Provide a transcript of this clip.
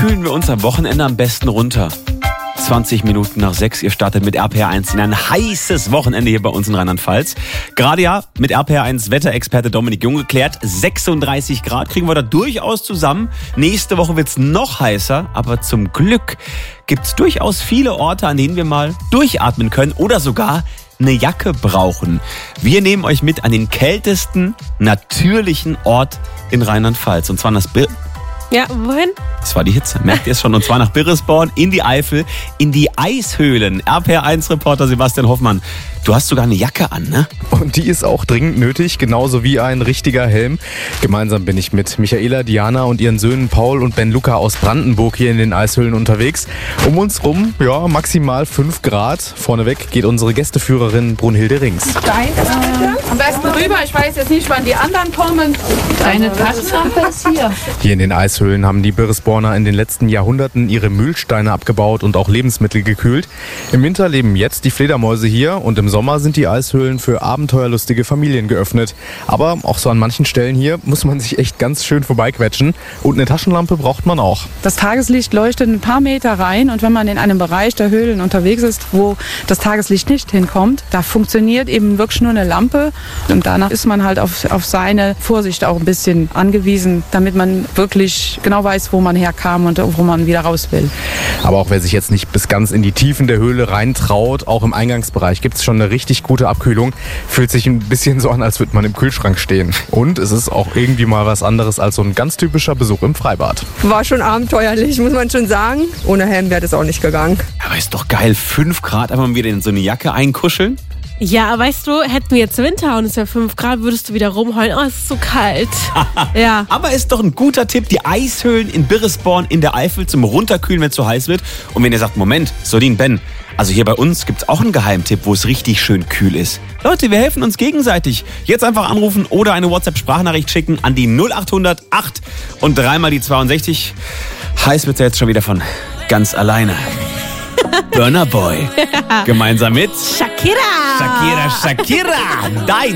kühlen wir uns am Wochenende am besten runter? 20 Minuten nach 6, ihr startet mit RPR1 in ein heißes Wochenende hier bei uns in Rheinland-Pfalz. Gerade ja mit RPR1 Wetterexperte Dominik Jung geklärt, 36 Grad kriegen wir da durchaus zusammen. Nächste Woche wird's noch heißer, aber zum Glück gibt's durchaus viele Orte, an denen wir mal durchatmen können oder sogar eine Jacke brauchen. Wir nehmen euch mit an den kältesten natürlichen Ort in Rheinland-Pfalz und zwar nach Ja, wohin? Das war die Hitze, merkt ihr es schon. Und zwar nach Birresborn in die Eifel, in die Eishöhlen. RPR1-Reporter Sebastian Hoffmann, du hast sogar eine Jacke an, ne? Und die ist auch dringend nötig, genauso wie ein richtiger Helm. Gemeinsam bin ich mit Michaela, Diana und ihren Söhnen Paul und Ben Luca aus Brandenburg hier in den Eishöhlen unterwegs. Um uns rum, ja, maximal 5 Grad. Vorneweg geht unsere Gästeführerin Brunhilde Rings. Am besten rüber, ich weiß jetzt nicht, wann die anderen kommen. Deine Taschenlampe ist hier. Hier in den Eishöhlen haben die Birresborner in den letzten Jahrhunderten ihre Mühlsteine abgebaut und auch Lebensmittel gekühlt. Im Winter leben jetzt die Fledermäuse hier und im Sommer sind die Eishöhlen für abenteuerlustige Familien geöffnet. Aber auch so an manchen Stellen hier muss man sich echt ganz schön vorbeiquetschen. Und eine Taschenlampe braucht man auch. Das Tageslicht leuchtet ein paar Meter rein und wenn man in einem Bereich der Höhlen unterwegs ist, wo das Tageslicht nicht hinkommt, da funktioniert eben wirklich nur eine Lampe. Und danach ist man halt auf seine Vorsicht auch ein bisschen angewiesen, damit man wirklich genau weiß, wo man herkam und wo man wieder raus will. Aber auch wer sich jetzt nicht bis ganz in die Tiefen der Höhle reintraut, auch im Eingangsbereich gibt es schon eine richtig gute Abkühlung. Fühlt sich ein bisschen so an, als würde man im Kühlschrank stehen. Und es ist auch irgendwie mal was anderes als so ein ganz typischer Besuch im Freibad. War schon abenteuerlich, muss man schon sagen. Ohne Helm wäre das auch nicht gegangen. Aber ist doch geil, 5 Grad einfach mal wieder in so eine Jacke einkuscheln. Ja, weißt du, hätten wir jetzt Winter und es wäre 5 Grad, würdest du wieder rumheulen, oh, es ist so kalt. Ja. Aber ist doch ein guter Tipp, die Eishöhlen in Birresborn in der Eifel zum Runterkühlen, wenn es zu heiß wird. Und wenn ihr sagt, Moment, Solin, Ben, also hier bei uns gibt es auch einen Geheimtipp, wo es richtig schön kühl ist. Leute, wir helfen uns gegenseitig. Jetzt einfach anrufen oder eine WhatsApp-Sprachnachricht schicken an die 0800 8 und 3 mal die 62. Heiß wird's ja jetzt schon wieder von ganz alleine. Burna Boy. Gemeinsam mit Shakira. Shakira. Dein